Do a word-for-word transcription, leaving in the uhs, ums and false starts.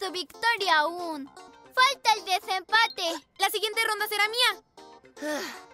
tu victoria aún. Falta el desempate. La siguiente ronda será mía.